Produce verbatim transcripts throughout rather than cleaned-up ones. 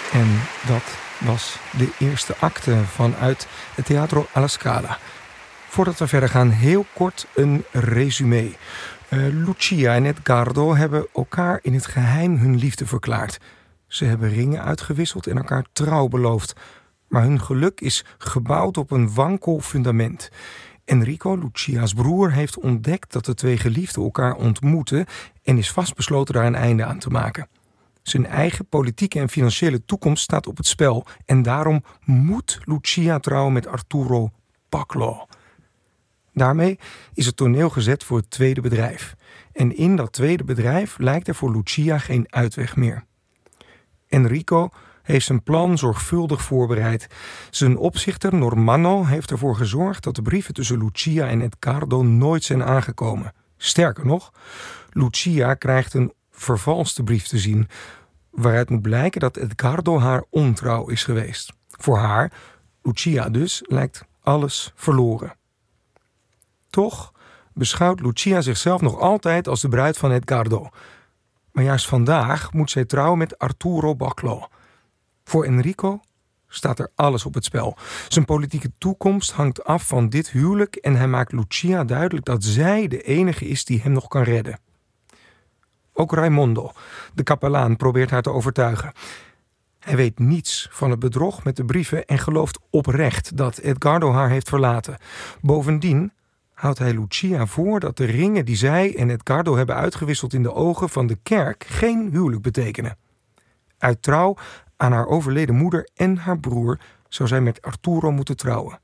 En dat was de eerste acte vanuit het Teatro alla Scala. Voordat we verder gaan, heel kort een resume. Uh, Lucia en Edgardo hebben elkaar in het geheim hun liefde verklaard. Ze hebben ringen uitgewisseld en elkaar trouw beloofd. Maar hun geluk is gebouwd op een wankel fundament. Enrico, Lucia's broer, heeft ontdekt dat de twee geliefden elkaar ontmoeten en is vastbesloten daar een einde aan te maken. Zijn eigen politieke en financiële toekomst staat op het spel. En daarom moet Lucia trouwen met Arturo Baclo. Daarmee is het toneel gezet voor het tweede bedrijf. En in dat tweede bedrijf lijkt er voor Lucia geen uitweg meer. Enrico heeft zijn plan zorgvuldig voorbereid. Zijn opzichter Normanno heeft ervoor gezorgd dat de brieven tussen Lucia en Edgardo nooit zijn aangekomen. Sterker nog, Lucia krijgt een vervalste brief te zien, waaruit moet blijken dat Edgardo haar ontrouw is geweest. Voor haar, Lucia dus, lijkt alles verloren. Toch beschouwt Lucia zichzelf nog altijd als de bruid van Edgardo. Maar juist vandaag moet zij trouwen met Arturo Baclo. Voor Enrico staat er alles op het spel. Zijn politieke toekomst hangt af van dit huwelijk en hij maakt Lucia duidelijk dat zij de enige is die hem nog kan redden. Ook Raimondo, de kapelaan, probeert haar te overtuigen. Hij weet niets van het bedrog met de brieven en gelooft oprecht dat Edgardo haar heeft verlaten. Bovendien houdt hij Lucia voor dat de ringen die zij en Edgardo hebben uitgewisseld in de ogen van de kerk geen huwelijk betekenen. Uit trouw aan haar overleden moeder en haar broer zou zij met Arturo moeten trouwen.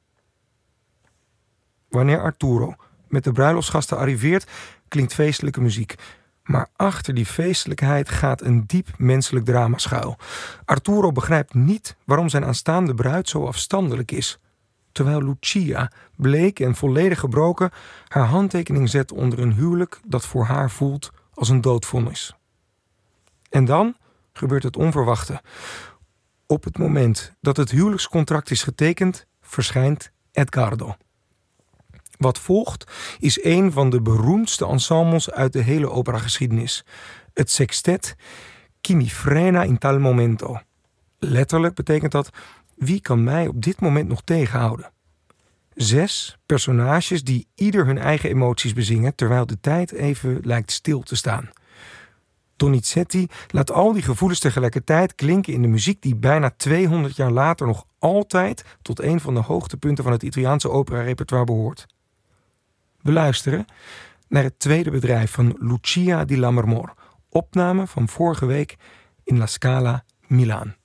Wanneer Arturo met de bruiloftsgasten arriveert, klinkt feestelijke muziek. Maar achter die feestelijkheid gaat een diep menselijk drama schuil. Arturo begrijpt niet waarom zijn aanstaande bruid zo afstandelijk is. Terwijl Lucia, bleek en volledig gebroken, haar handtekening zet onder een huwelijk dat voor haar voelt als een doodvonnis. En dan gebeurt het onverwachte. Op het moment dat het huwelijkscontract is getekend, verschijnt Edgardo. Wat volgt is een van de beroemdste ensembles uit de hele operageschiedenis. Het sextet Chi mi frena in tal momento. Letterlijk betekent dat: wie kan mij op dit moment nog tegenhouden? Zes personages die ieder hun eigen emoties bezingen, terwijl de tijd even lijkt stil te staan. Donizetti laat al die gevoelens tegelijkertijd klinken in de muziek die bijna tweehonderd jaar later nog altijd tot een van de hoogtepunten van het Italiaanse operarepertoire behoort. We luisteren naar het tweede bedrijf van Lucia di Lammermoor, opname van vorige week in La Scala, Milaan.